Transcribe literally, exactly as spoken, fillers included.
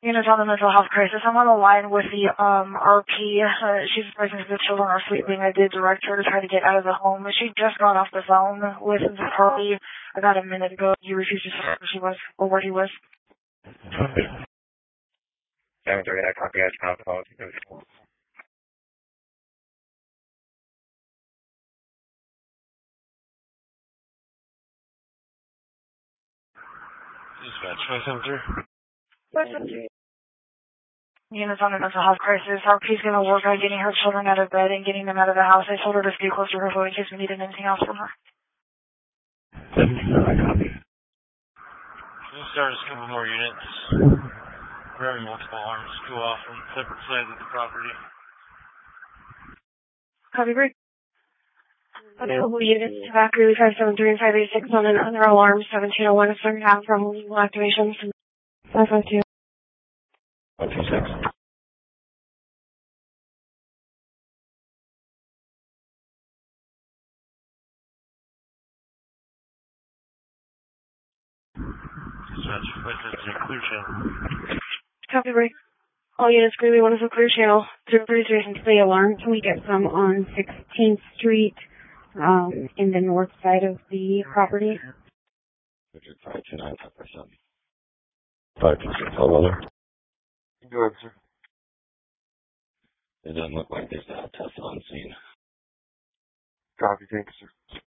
Units on the mental health crisis. I'm on the line with the um R P. Uh, she's the person the children are sleeping. I did direct her to try to get out of the home. She just got off the phone with the party about a minute ago. He refused to say where she was or where he was. seven three, I copy. I just called. Dispatch five seven three. five seven three. Units on the mental health crisis. R P's going to work on getting her children out of bed and getting them out of the house. I told her to stay close to her phone in case we needed anything else from her. seven two, I copy. We'll start a couple more units. We're having multiple alarms go off on separate sides of the property. Copy, break. Available units to back really five seven three and five eight six on another alarm. seventeen oh one is starting out from legal activations. five five two. one two six. Dispatch five seven three, clear channel. Copy, break. All units, Greeley, one is a clear channel. zero three three is the alarm. Can we get some on sixteenth Street, um, in the north side of the property? Richard five two nine, five seven. five two six, all weather. Go ahead, sir. It doesn't look like there's a test on scene. Copy, thank you, sir.